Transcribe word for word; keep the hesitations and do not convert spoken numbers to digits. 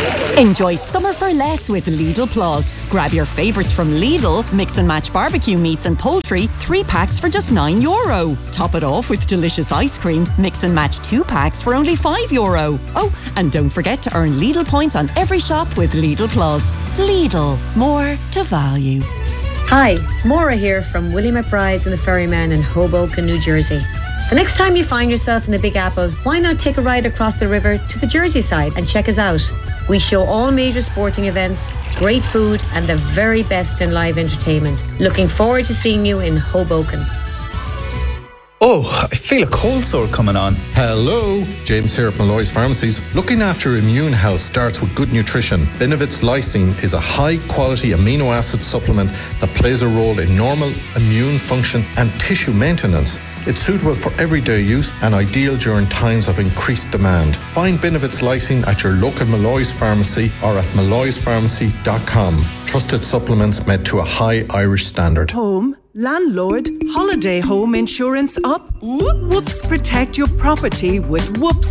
Enjoy summer for less with Lidl Plus. Grab your favourites from Lidl, mix and match barbecue meats and poultry, three packs for just nine euro. Top it off with delicious ice cream, mix and match two packs for only five euro. Oh, and don't forget to earn Lidl points on every shop with Lidl Plus. Lidl, more to value. Hi, Maura here from Willie McBride's and the Ferryman in Hoboken, New Jersey. The next time you find yourself in the Big Apple, why not take a ride across the river to the Jersey side and check us out? We show all major sporting events, great food and the very best in live entertainment. Looking forward to seeing you in Hoboken. Oh, I feel a cold sore coming on. Hello, James here at Malloy's Pharmacies. Looking after immune health starts with good nutrition. Benevit's Lysine is a high-quality amino acid supplement that plays a role in normal immune function and tissue maintenance. It's suitable for everyday use and ideal during times of increased demand. Find Benevit's Lysine at your local Malloy's Pharmacy or at malloys pharmacy dot com. Trusted supplements made to a high Irish standard. Home, landlord, holiday home insurance up? Whoops, protect your property with Whoops